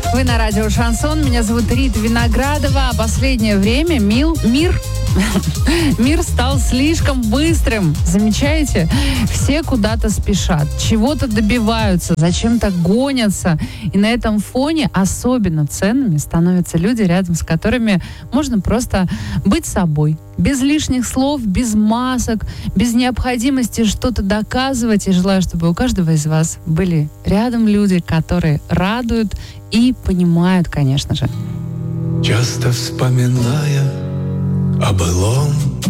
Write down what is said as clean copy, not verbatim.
Вы на радио «Шансон». Меня зовут Рита Виноградова. А последнее время мир стал слишком быстрым. Замечаете? Все куда-то спешат, чего-то добиваются, зачем-то гонятся. И на этом фоне особенно ценными становятся люди, рядом с которыми можно просто быть собой. Без лишних слов, без масок, без необходимости что-то доказывать. И желаю, чтобы у каждого из вас были рядом люди, которые радуют и понимают, конечно же. Часто вспоминая о былом,